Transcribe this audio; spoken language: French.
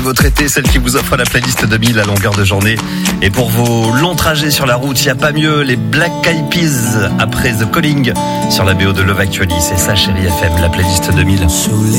Votre été, celle qui vous offre la playlist 2000 à longueur de journée. Et pour vos longs trajets sur la route, il n'y a pas mieux, les Black Eyed Peas après The Calling sur la BO de Love Actually. C'est ça, Chérie FM, la playlist 2000.